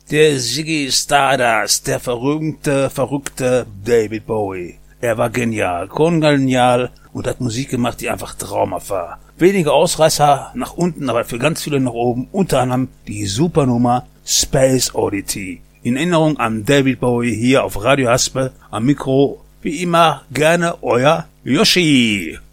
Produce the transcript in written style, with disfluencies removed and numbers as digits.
Der Ziggy Stardust, der verrückte David Bowie. Er war genial, kongenial und hat Musik gemacht, die einfach traumhaft war. Wenige Ausreißer nach unten, aber für ganz viele nach oben, unter anderem die Supernummer Space Oddity. In Erinnerung an David Bowie hier auf Radio Haspe, am Mikro, wie immer, gerne euer Yoshi.